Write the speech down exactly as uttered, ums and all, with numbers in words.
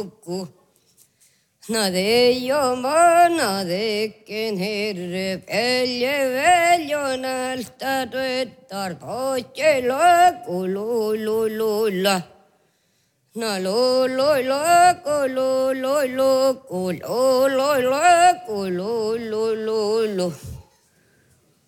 luku. Nade joma, nade kenherre, pelje väljonalta tuettar pochelo, kulululula. Na lo lo lo, kulo lo lo, kulo lo lo, kulo lo lo lo.